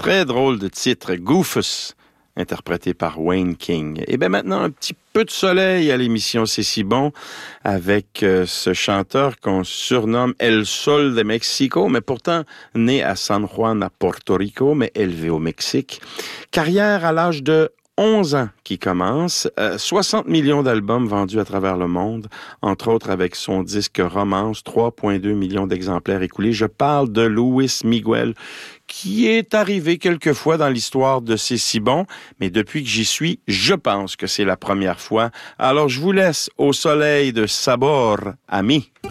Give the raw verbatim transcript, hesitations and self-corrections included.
Très drôle de titre, Goofus, interprété par Wayne King. Et bien maintenant, un petit peu de soleil à l'émission C'est si bon avec euh, ce chanteur qu'on surnomme El Sol de Mexico, mais pourtant né à San Juan, à Porto Rico, mais élevé au Mexique. Carrière à l'âge de onze ans qui commence, euh, soixante millions d'albums vendus à travers le monde, entre autres avec son disque Romance, trois virgule deux millions d'exemplaires écoulés. Je parle de Luis Miguel, qui est arrivé quelquefois dans l'histoire de C'est si bon, mais depuis que j'y suis, je pense que c'est la première fois. Alors je vous laisse au soleil de Sabor, ami.